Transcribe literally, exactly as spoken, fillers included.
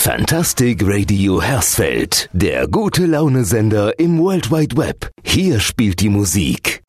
Fantastic Radio Hersfeld, der gute Laune-Sender im World Wide Web. Hier spielt die Musik